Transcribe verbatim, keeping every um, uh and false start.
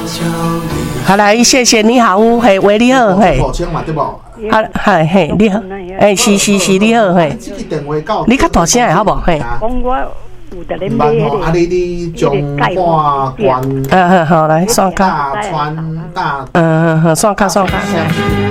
好来，谢谢你好，嘿，喂，你好，嘿， 五千嘛对不？ 好，嘿，嘿，你好，哎，是是是，你好，嘿，你较大声的好不？嘿， 讲我有得咧唔买捌吼，啊你你中华关嗯好，来，刷卡， 大川大嗯，好，刷卡，刷卡。